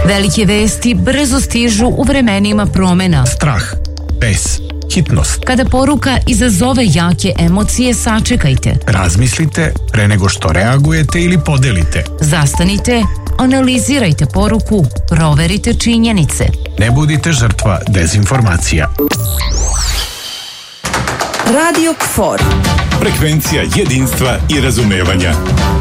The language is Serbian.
Velike vesti brzo stižu u vremenima promena. Strah, bes, hitnost. Kada poruka izazove jake emocije, sačekajte. Razmislite pre nego što reagujete ili podelite. Zastanite, analizirajte poruku, proverite činjenice. Ne budite žrtva dezinformacija. Radio KFOR. Frekvencija jedinstva i razumevanja.